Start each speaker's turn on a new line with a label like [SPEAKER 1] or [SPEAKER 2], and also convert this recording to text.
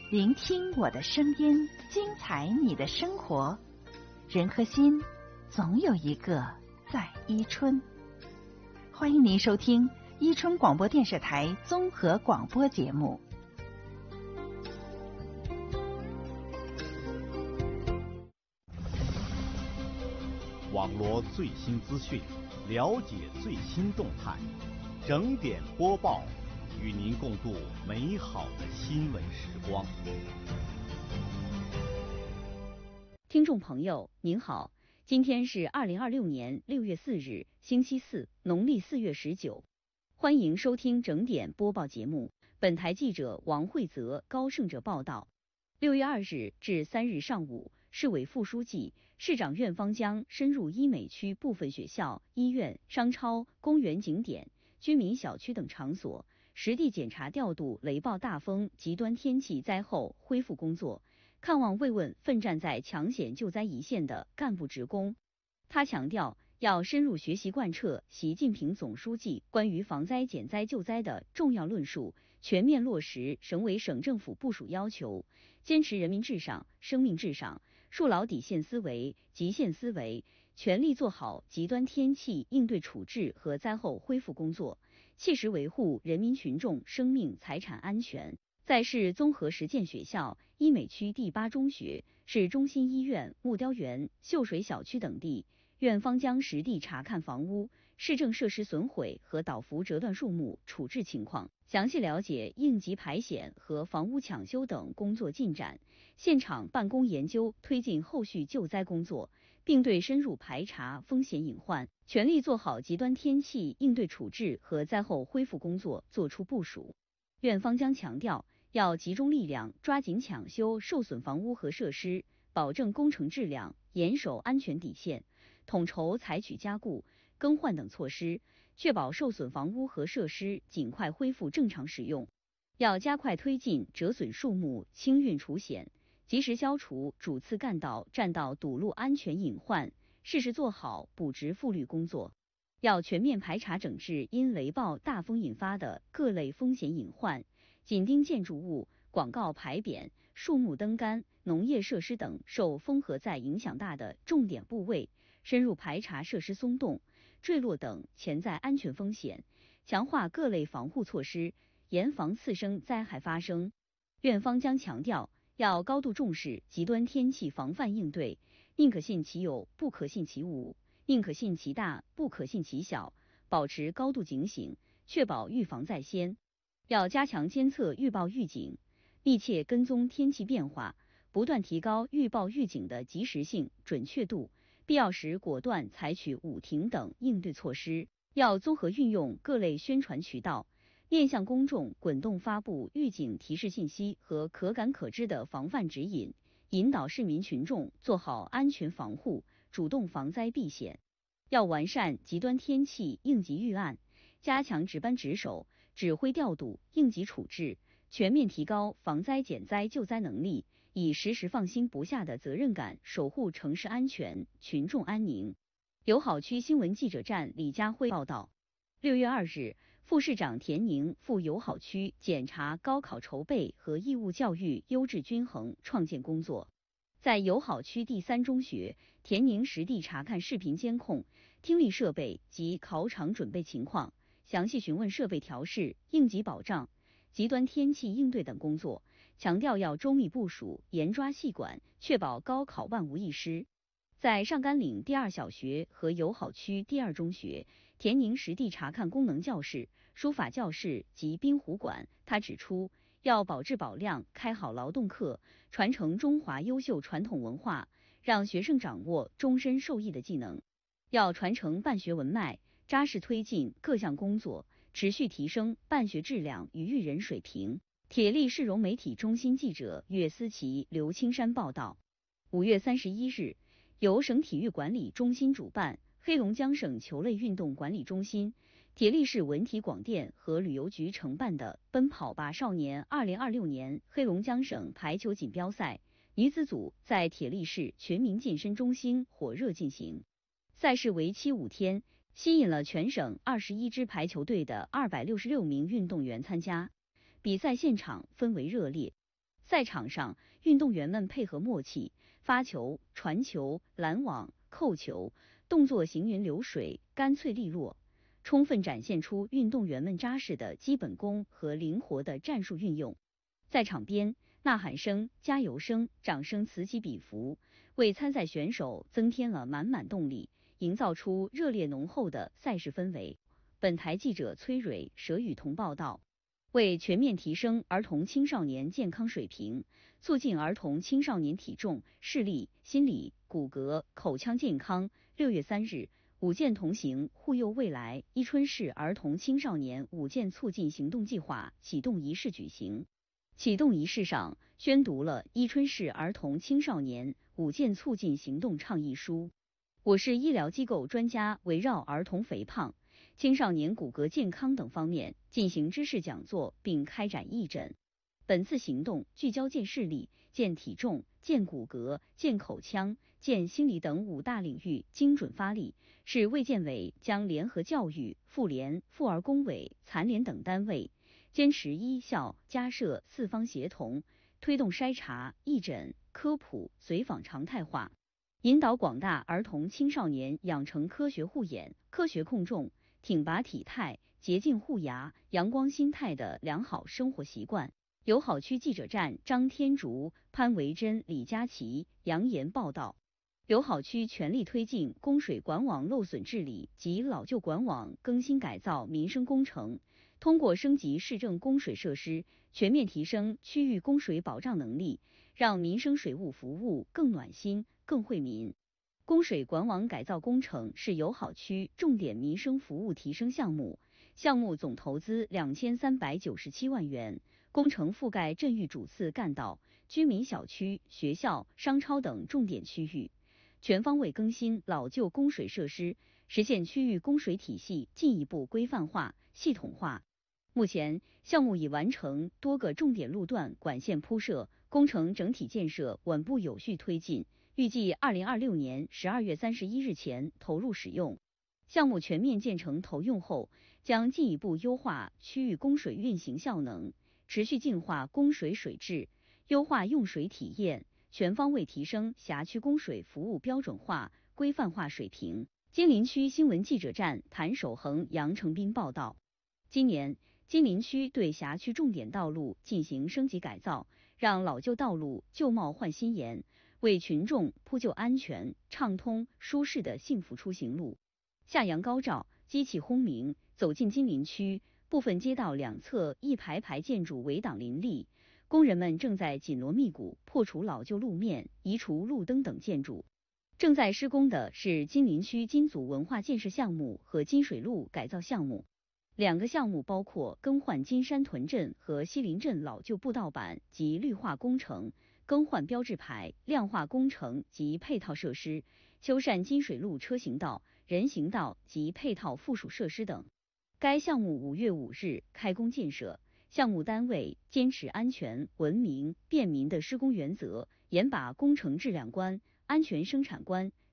[SPEAKER 1] 聆听我的声音，精彩你的生活。人和心，总有一个在伊春。欢迎您收听伊春广播电视台综合广播节目。
[SPEAKER 2] 网罗最新资讯，了解最新动态，整点播报，与您共度美好的新闻时光。
[SPEAKER 3] 听众朋友您好，今天是2026年6月4日星期四，农历4月19，欢迎收听整点播报节目。本台记者王慧泽、高胜哲报道。6月2日至3日上午，市委副书记、市长苑方江深入医美区部分学校、医院、商超、公园景点、居民小区等场所，实地检查调度雷暴大风极端天气灾后恢复工作，看望慰问奋战在抢险救灾一线的干部职工。他强调，要深入学习贯彻习近平总书记关于防灾减灾救灾的重要论述，全面落实省委省政府部署要求，坚持人民至上、生命至上，树牢底线思维、极限思维，全力做好极端天气应对处置和灾后恢复工作，切实维护人民群众生命财产安全。在市综合实践学校、医美区第8中学、市中心医院、木雕园、秀水小区等地，苑方江实地查看房屋、市政设施损毁和倒伏折断树木处置情况，详细了解应急排险和房屋抢修等工作进展，现场办公研究推进后续救灾工作，并对深入排查风险隐患，全力做好极端天气应对处置和灾后恢复工作作出部署。苑方江强调，要集中力量抓紧抢修受损房屋和设施，保证工程质量，严守安全底线，统筹采取加固、更换等措施，确保受损房屋和设施尽快恢复正常使用。要加快推进折损树木清运除险，及时消除主次干道、占道堵路安全隐患，适时做好补植复绿工作。要全面排查整治因雷暴大风引发的各类风险隐患，紧盯建筑物、广告牌匾、树木灯杆、农业设施等受风和灾影响大的重点部位，深入排查设施松动、坠落等潜在安全风险，强化各类防护措施，严防次生灾害发生。苑方江强调，要高度重视极端天气防范应对，宁可信其有，不可信其无，宁可信其大，不可信其小，保持高度警醒，确保预防在先。要加强监测预报预警，密切跟踪天气变化，不断提高预报预警的及时性、准确度，必要时果断采取捂停等应对措施。要综合运用各类宣传渠道，面向公众滚动发布预警提示信息和可感可知的防范指引，引导市民群众做好安全防护，主动防灾避险。要完善极端天气应急预案，加强值班值守、指挥调度、应急处置，全面提高防灾减灾救灾能力，以时时放心不下的责任感守护城市安全、群众安宁。友好区新闻记者站李佳辉报道。6月2日，副市长田宁赴友好区检查高考筹备和义务教育优质均衡创建工作。在友好区第3中学，田宁实地查看视频监控、听力设备及考场准备情况，详细询问设备调试、应急保障、极端天气应对等工作，强调要周密部署、严抓细管，确保高考万无一失。在上甘岭第2小学和友好区第2中学，田宁实地查看功能教室、书法教室及滨湖馆。他指出，要保质保量，开好劳动课，传承中华优秀传统文化，让学生掌握终身受益的技能。要传承办学文脉，扎实推进各项工作，持续提升办学质量与育人水平。铁力市容媒体中心记者岳思琪、刘青山报道。5月31日，由省体育管理中心主办，黑龙江省球类运动管理中心、铁力市文体广电和旅游局承办的奔跑吧少年2026年黑龙江省排球锦标赛女子组在铁力市全民健身中心火热进行。赛事为期5天，吸引了全省21支排球队的266名运动员参加，比赛现场氛围热烈。 赛场上，运动员们配合默契，发球、传球、拦网、扣球，动作行云流水，干脆利落，充分展现出运动员们扎实的基本功和灵活的战术运用。在场边，呐喊声、加油声、掌声此起彼伏，为参赛选手增添了满满动力，营造出热烈浓厚的赛事氛围。本台记者崔蕊、佘雨桐报道。为全面提升儿童青少年健康水平，促进儿童青少年体重、视力、心理、骨骼、口腔健康，6月3日，五健同行，护佑未来伊春市儿童青少年五健促进行动计划启动仪式举行。启动仪式上宣读了伊春市儿童青少年五健促进行动倡议书。我市医疗机构专家围绕儿童肥胖、青少年骨骼健康等方面进行知识讲座，并开展义诊。本次行动聚焦健视力、健体重、健骨骼、健口腔、健心理等5大领域精准发力，市卫健委将联合教育、妇联、妇儿工委、残联等单位，坚持医校家社4方协同，推动筛查、义诊、科普、随访常态化，引导广大儿童青少年养成科学护眼、科学控重、挺拔体态、洁净护牙、阳光心态的良好生活习惯。友好区记者站张天竺、潘维珍、李佳琦、杨岩报道。友好区全力推进供水管网漏损治理及老旧管网更新改造民生工程，通过升级市政供水设施，全面提升区域供水保障能力，让民生水务服务更暖心、更惠民。供水管网改造工程是友好区重点民生服务提升项目，项目总投资2397万元，工程覆盖镇域主次干道、居民小区、学校、商超等重点区域，全方位更新老旧供水设施，实现区域供水体系进一步规范化、系统化。目前，项目已完成多个重点路段管线铺设，工程整体建设稳步有序推进，预计2026年12月31日前投入使用。项目全面建成投用后，将进一步优化区域供水运行效能，持续净化供水水质，优化用水体验，全方位提升辖区供水服务标准化、规范化水平。金陵区新闻记者站谭守恒、杨成斌报道。今年，金陵区对辖区重点道路进行升级改造，让老旧道路旧貌换新颜，为群众铺就安全、畅通、舒适的幸福出行路。夏阳高照，机器轰鸣，走进金陵区，部分街道两侧一排排建筑围挡林立，工人们正在紧锣密鼓破除老旧路面、移除路灯等建筑。正在施工的是金陵区金组文化建设项目和金水路改造项目。2个项目包括更换金山屯镇和西林镇老旧步道板及绿化工程，更换标志牌、亮化工程及配套设施，修缮金水路车行道、人行道及配套附属设施等。该项目5月5日开工建设，项目单位坚持安全、文明、便民的施工原则，严把工程质量关、安全生产关、